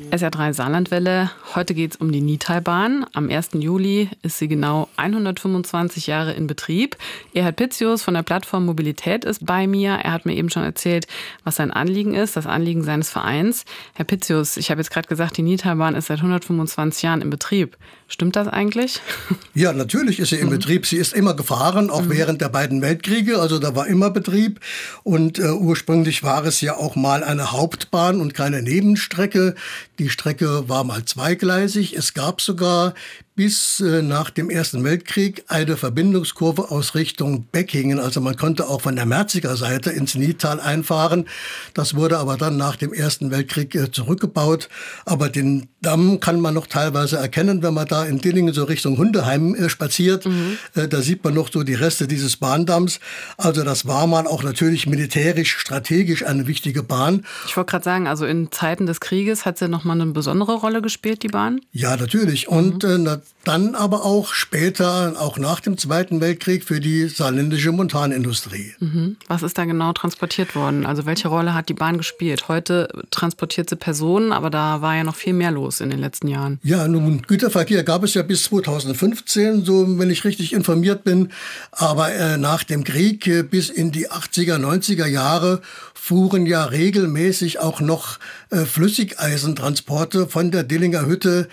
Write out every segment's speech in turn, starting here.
SR3 Saarlandwelle. Heute geht es um die Nidtalbahn. Am 1. Juli ist sie genau 125 Jahre in Betrieb. Erhard Pitzius von der Plattform Mobilität ist bei mir. Er hat mir eben schon erzählt, was sein Anliegen ist, das Anliegen seines Vereins. Herr Pitzius, ich habe jetzt gerade gesagt, die Nidtalbahn ist seit 125 Jahren in Betrieb. Stimmt das eigentlich? Ja, natürlich ist sie in Betrieb. Sie ist immer gefahren, auch während der beiden Weltkriege. Also da war immer Betrieb. Und ursprünglich war es ja auch mal eine Hauptbahn und keine Nebenstrecke. Die Strecke war mal zweigleisig. Es gab sogar bis nach dem Ersten Weltkrieg eine Verbindungskurve aus Richtung Beckingen. Also man konnte auch von der Merziger Seite ins Nidtal einfahren. Das wurde aber dann nach dem Ersten Weltkrieg zurückgebaut. Aber den Damm kann man noch teilweise erkennen, wenn man da in Dillingen so Richtung Hundeheim spaziert. Da sieht man noch so die Reste dieses Bahndamms. Also das war mal auch natürlich militärisch, strategisch eine wichtige Bahn. Ich wollte gerade sagen, also in Zeiten des Krieges hat sie nochmal eine besondere Rolle gespielt, die Bahn? Ja, natürlich. Und dann aber auch später, auch nach dem Zweiten Weltkrieg, für die saarländische Montanindustrie. Was ist da genau transportiert worden? Also welche Rolle hat die Bahn gespielt? Heute transportiert sie Personen, aber da war ja noch viel mehr los in den letzten Jahren. Ja, nun, Güterverkehr gab es ja bis 2015, so wenn ich richtig informiert bin. Aber nach dem Krieg bis in die 80er, 90er Jahre fuhren ja regelmäßig auch noch Flüssigeisentransporte von der Dillinger Hütte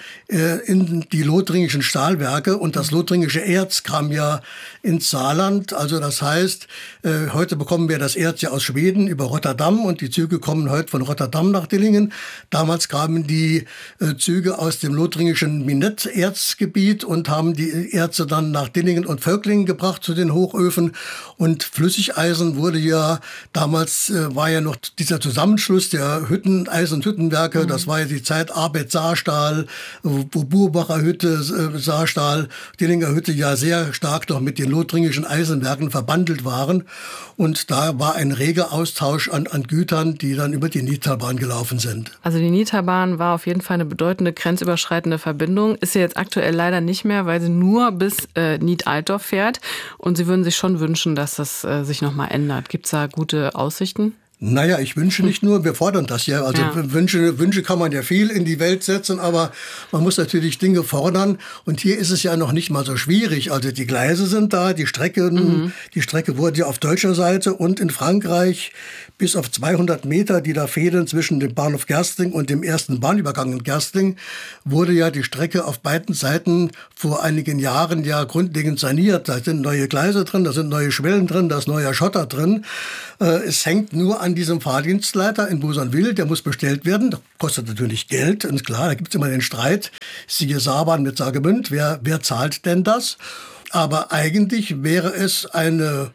in die lothringischen Stahlwerke. Und das lothringische Erz kam ja ins Saarland. Also das heißt, heute bekommen wir das Erz ja aus Schweden über Rotterdam und die Züge kommen heute von Rotterdam nach Dillingen. Damals kamen die Züge aus dem lothringischen Minett-Erzgebiet und haben die Erze dann nach Dillingen und Völklingen gebracht zu den Hochöfen. Und Flüssigeisen wurde ja damals, war ja noch dieser Zusammenschluss der Eisen- und Hüttenwerke. Das war ja die Zeit Arbeit Saarstahl, wo Burbacher Hütte, Saarstahl, Dillinger Hütte ja sehr stark noch mit den lothringischen Eisenwerken verbandelt waren. Und da war ein reger Austausch an Gütern, die dann über die Nidtalbahn gelaufen sind. Also die Nidtalbahn war auf jeden Fall eine bedeutende grenzüberschreitende Verbindung. Ist sie jetzt aktuell leider nicht mehr, weil sie nur bis Nied-Altdorf fährt. Und Sie würden sich schon wünschen, dass das sich nochmal ändert. Gibt es da gute Aussichten? Naja, ich wünsche nicht nur, wir fordern das ja. Also Wünsche kann man ja viel in die Welt setzen, aber man muss natürlich Dinge fordern. Und hier ist es ja noch nicht mal so schwierig. Also die Gleise sind da, die Strecke wurde ja auf deutscher Seite und in Frankreich bis auf 200 Meter, die da fehlen zwischen dem Bahnhof Gerstling und dem ersten Bahnübergang in Gerstling, wurde ja die Strecke auf beiden Seiten vor einigen Jahren ja grundlegend saniert. Da sind neue Gleise drin, da sind neue Schwellen drin, da ist neuer Schotter drin. Es hängt nur an diesem Fahrdienstleiter in Bosonville, der muss bestellt werden. Das kostet natürlich Geld, und klar, da gibt es immer den Streit. Siehe Saarbahn mit Saargemünd, wer zahlt denn das? Aber eigentlich wäre es eine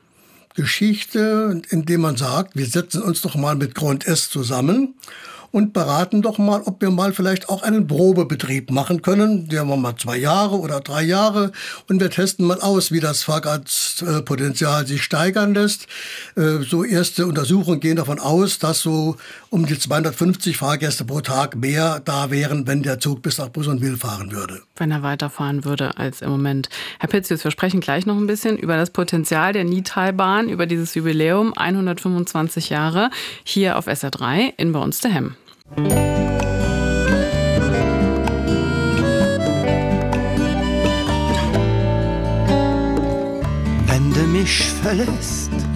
Geschichte, in der man sagt, wir setzen uns doch mal mit Grand S zusammen und beraten doch mal, ob wir mal vielleicht auch einen Probebetrieb machen können. Der wir mal 2 Jahre oder 3 Jahre und wir testen mal aus, wie das Fahrgastpotenzial sich steigern lässt. So erste Untersuchungen gehen davon aus, dass so um die 250 Fahrgäste pro Tag mehr da wären, wenn der Zug bis nach Bosonville fahren würde. Wenn er weiterfahren würde als im Moment. Herr Pitzius, wir sprechen gleich noch ein bisschen über das Potenzial der Nidtalbahn, über dieses Jubiläum, 125 Jahre, hier auf SR3 in Bei uns daheim. Wenn du mich verlässt,